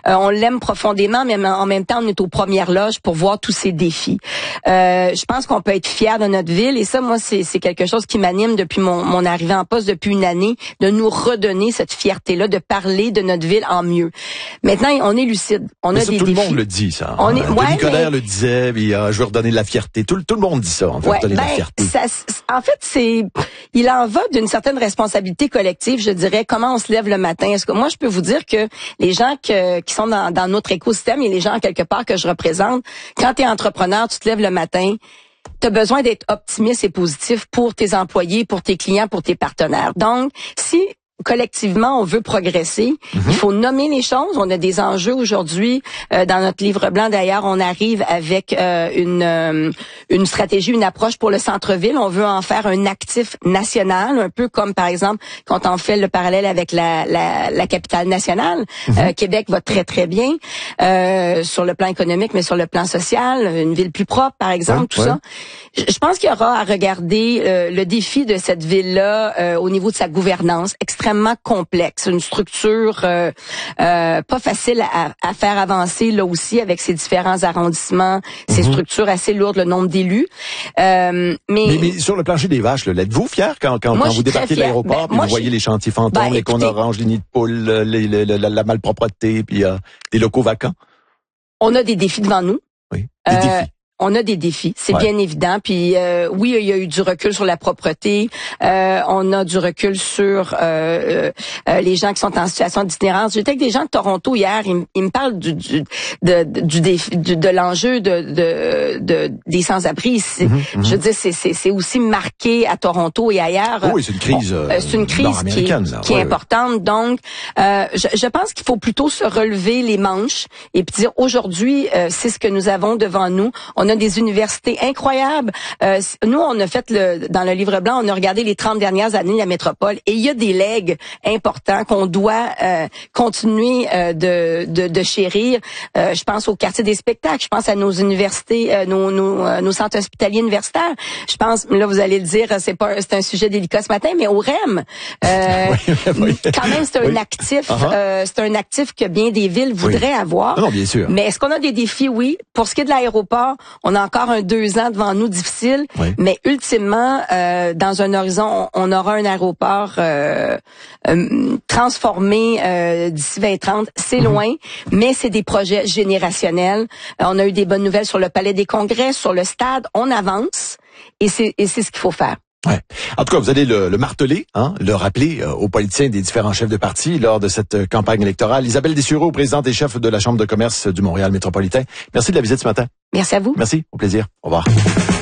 On l'aime profondément, mais en même temps, on est aux premières loges pour voir tous ces défis. Je pense qu'on peut être fier de notre ville, et ça, moi, c'est quelque chose qui m'anime depuis mon arrivée en poste depuis une année, de nous redonner cette fierté-là, de parler de notre ville en mieux. Maintenant, on est lucide. On a des défis. Tout le monde le dit, ça. Denis Coderre le disait, je veux redonner de la fierté. Tout le monde dit ça, on veut redonner de la fierté. En fait, il en va d'une certaine responsabilité collective, je dirais. Comment on se lève le matin? Est-ce que moi, je peux vous dire que les gens qui sont dans notre écosystème et les gens quelque part que je représente, quand tu es entrepreneur, tu te lèves le matin, tu as besoin d'être optimiste et positif pour tes employés, pour tes clients, pour tes partenaires. Donc, si collectivement, on veut progresser. Il faut nommer les choses. On a des enjeux aujourd'hui. Dans notre livre blanc, d'ailleurs, on arrive avec une stratégie, une approche pour le centre-ville. On veut en faire un actif national, un peu comme, par exemple, quand on fait le parallèle avec la capitale nationale. Québec va très, très bien sur le plan économique, mais sur le plan social, une ville plus propre, par exemple, tout ça. Je pense qu'il y aura à regarder le défi de cette ville-là au niveau de sa gouvernance, extrêmement complexe, une structure pas facile à faire avancer là aussi avec ses différents arrondissements, ces structures assez lourdes, le nombre d'élus. Mais sur le plancher des vaches, l'êtes-vous fier quand vous débarquez de l'aéroport puis vous voyez les chantiers fantômes, les cônes oranges, les nids de poules, la malpropreté, puis des locaux vacants? On a des défis devant nous. Oui, des défis. On a des défis, c'est bien évident. Puis oui, il y a eu du recul sur la propreté. On a du recul sur les gens qui sont en situation d'itinérance. J'étais avec des gens de Toronto hier. Ils me parlent du défi, de l'enjeu des sans-abri. Je veux dire, c'est aussi marqué à Toronto et ailleurs. Oui, c'est une crise. C'est une crise qui est importante. Donc, je pense qu'il faut plutôt se relever les manches et puis dire aujourd'hui, c'est ce que nous avons devant nous. On a des universités incroyables. Nous, on a fait dans le livre blanc, on a regardé les 30 dernières années de la métropole et il y a des legs importants qu'on doit continuer de chérir. Je pense au quartier des spectacles, je pense à nos universités, nos centres hospitaliers universitaires. Je pense, là vous allez le dire, c'est un sujet délicat ce matin, mais au REM, quand même c'est un actif, c'est un actif que bien des villes voudraient avoir. Non, bien sûr. Mais est-ce qu'on a des défis? Oui. Pour ce qui est de l'aéroport, on a encore 2 ans devant nous difficiles, mais ultimement, dans un horizon, on aura un aéroport transformé d'ici 2030. C'est loin, mais c'est des projets générationnels. On a eu des bonnes nouvelles sur le Palais des Congrès, sur le stade. On avance et c'est ce qu'il faut faire. Ouais. En tout cas, vous allez le marteler, le rappeler aux politiciens des différents chefs de parti lors de cette campagne électorale. Isabelle Dessureau, présidente et chef de la Chambre de commerce du Montréal métropolitain. Merci de la visite ce matin. Merci à vous. Merci, au plaisir. Au revoir.